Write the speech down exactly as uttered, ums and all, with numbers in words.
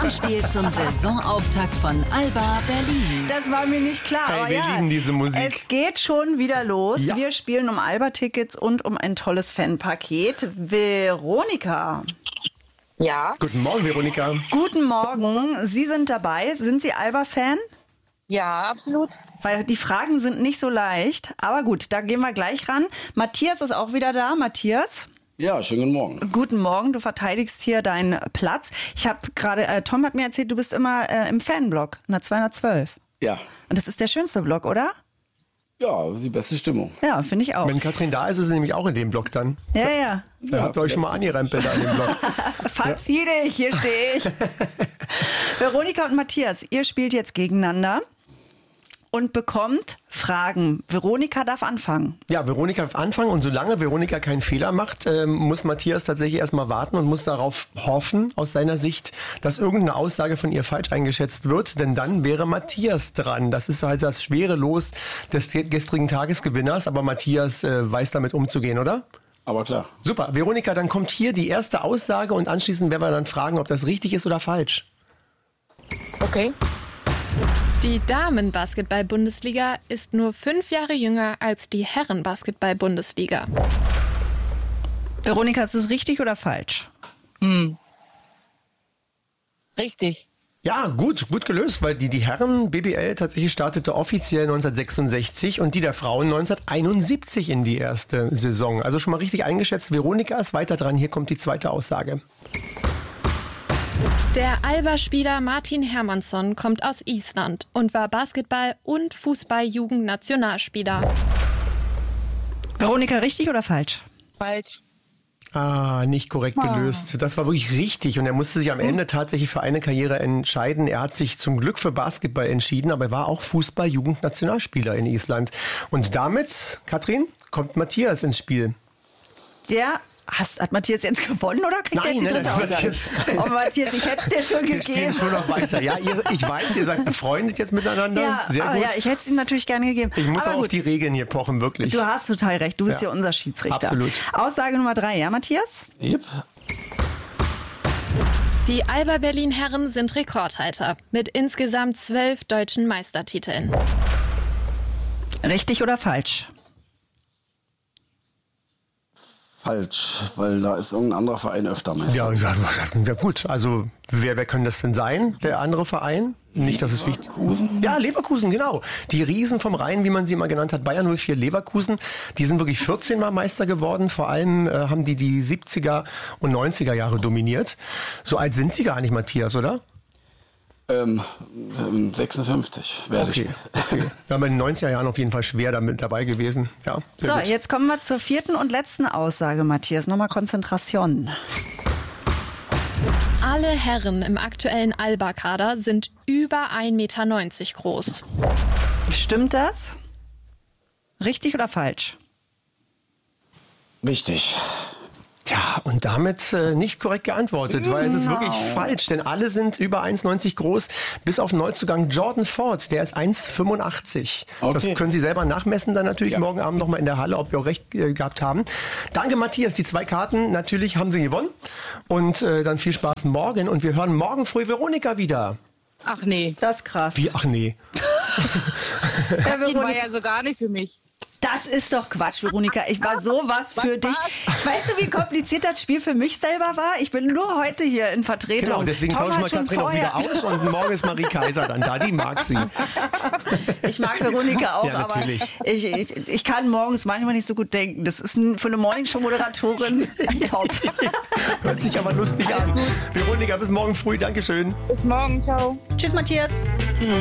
Zusammenspiel zum Saisonauftakt von Alba Berlin. Das war mir nicht klar, Hey, aber wir ja, lieben diese Musik. Es geht schon wieder los. Ja. Wir spielen um Alba-Tickets und um ein tolles Fanpaket. Veronika. Ja, Guten Morgen, Veronika. Guten Morgen. Sie sind dabei. Sind Sie Alba-Fan? ja, absolut. Weil die Fragen sind nicht so leicht. Aber gut, da gehen wir gleich ran. Matthias ist auch wieder da. Matthias? Ja, schönen guten Morgen. Guten Morgen, du verteidigst hier deinen Platz. Ich habe gerade, äh, Tom hat mir erzählt, du bist immer äh, im Fanblock, in der zweihundertzwelf. Ja, Und das ist der schönste Block, oder? ja, die beste Stimmung. Ja, finde ich auch. Wenn Katrin da ist, ist sie nämlich auch in dem Block dann. Ja, ja. Ihr habt euch schon mal angerempelt an dem Block. Fazide, hier stehe ich. Veronika und Matthias, ihr spielt jetzt gegeneinander und bekommt Fragen. Veronika darf anfangen. Ja, Veronika darf anfangen und solange Veronika keinen Fehler macht, ähm, muss Matthias tatsächlich erstmal warten und muss darauf hoffen, aus seiner Sicht, dass irgendeine Aussage von ihr falsch eingeschätzt wird, denn dann wäre Matthias dran. Das ist halt das schwere Los des gestrigen Tagesgewinners, aber Matthias äh, weiß damit umzugehen, oder? Aber klar. Super, Veronika, dann kommt hier die erste Aussage und anschließend werden wir dann fragen, ob das richtig ist oder falsch. Okay. Die Damen-Basketball-Bundesliga ist nur fünf Jahre jünger als die Herren-Basketball-Bundesliga. Veronika, ist es richtig oder falsch? Richtig. Ja, gut, gut gelöst, weil die, die Herren B B L tatsächlich startete offiziell neunzehnhundertsechsundsechzig und die der Frauen neunzehnhunderteinundsiebzig in die erste Saison. Also schon mal richtig eingeschätzt. Veronika ist weiter dran. Hier kommt die zweite Aussage. Der Alba-Spieler Martin Hermannsson kommt aus Island und war Basketball- und Fußball-Jugend-Nationalspieler. Veronika, richtig oder falsch? Falsch. Ah, nicht korrekt gelöst. Das war wirklich richtig und er musste sich am Ende tatsächlich für eine Karriere entscheiden. Er hat sich zum Glück für Basketball entschieden, aber er war auch Fußball-Jugend-Nationalspieler in Island. Und damit, Katrin, kommt Matthias ins Spiel. Der Hast, hat Matthias jetzt gewonnen oder kriegt er Nein, jetzt die nein, dritte nein, Aussage? Matthias. Oh Matthias, ich hätte es dir schon Wir spielen gegeben. schon noch weiter. Ja, ihr, ich weiß, ihr seid befreundet jetzt miteinander. Ja, Sehr aber gut. ja, ich hätte es ihm natürlich gerne gegeben. Ich muss aber auch gut. auf die Regeln hier pochen, wirklich. Du hast total recht, du bist ja, Ja. unser Schiedsrichter. Absolut. Aussage Nummer drei, ja Matthias? Yep. Die Alba Berlin Herren sind Rekordhalter mit insgesamt zwölf deutschen Meistertiteln. Richtig oder falsch? Falsch, weil da ist irgendein anderer Verein öfter Meister. Ja, ja, ja, gut. Also, wer, wer könnte das denn sein? Der andere Verein? Nicht, dass es wichtig Leverkusen? Ja, Leverkusen, genau. Die Riesen vom Rhein, wie man sie mal genannt hat, Bayer null vier Leverkusen, die sind wirklich vierzehn Mal Meister geworden. Vor allem äh, haben die die siebziger und neunziger Jahre dominiert. So alt sind sie gar nicht, Matthias, oder? Ähm, ähm, sechsundfünfzig werde Okay, ich. okay. Wir haben in den neunziger Jahren auf jeden Fall schwer damit dabei gewesen. Ja, sehr So, gut. jetzt kommen wir zur vierten und letzten Aussage, Matthias. Nochmal Konzentration. Alle Herren im aktuellen Alba-Kader sind über ein Meter neunzig groß. Stimmt das? Richtig oder falsch? Richtig. Ja, und damit äh, nicht korrekt geantwortet, weil es ist wirklich falsch, denn alle sind über eins neunzig groß, bis auf Neuzugang Jordan Ford, der ist eins fünfundachtzig. Okay. Das können Sie selber nachmessen dann natürlich Ja. morgen Abend nochmal in der Halle, ob wir auch recht äh, gehabt haben. Danke Matthias, die zwei Karten, natürlich haben Sie gewonnen und äh, dann viel Spaß morgen und wir hören morgen früh Veronika wieder. Ach nee, Das ist krass. Wie, ach nee. Ja, das war Veronika, ja so gar nicht für mich. das ist doch Quatsch, Veronika. Ich war sowas für dich. war's? Weißt du, wie kompliziert das Spiel für mich selber war? Ich bin nur heute hier in Vertretung. Genau, deswegen Tom tauschen wir hat schon Katrin auch wieder vorher- aus und morgen ist Marie Kaiser dann da, die mag sie. Ich mag Veronika auch, Ja, aber natürlich. ich, ich, ich kann morgens manchmal nicht so gut denken. Das ist ein, für eine Morningshow-Moderatorin top. Hört sich aber lustig an. Veronika, bis morgen früh, Dankeschön. Bis morgen, ciao. Tschüss, Matthias.